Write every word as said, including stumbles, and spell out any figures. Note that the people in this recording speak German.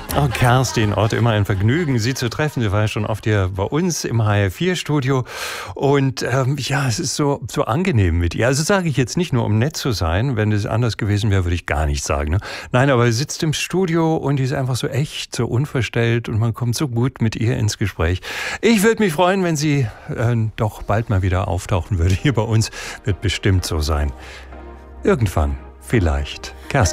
Oh, Kerstin Ott, immer ein Vergnügen, Sie zu treffen. Sie war ja schon oft hier bei uns im H R vier Studio. Und ähm, ja, es ist so, so angenehm mit ihr. Also sage ich jetzt nicht nur, um nett zu sein. Wenn es anders gewesen wäre, würde ich gar nicht sagen. Ne? Nein, aber sie sitzt im Studio und die ist einfach so echt, so unverstellt und man kommt so gut mit ihr ins Gespräch. Ich würde mich freuen, wenn sie äh, doch bald mal wieder auftauchen würde hier bei uns. Wird bestimmt so sein. Irgendwann, vielleicht. Kerstin.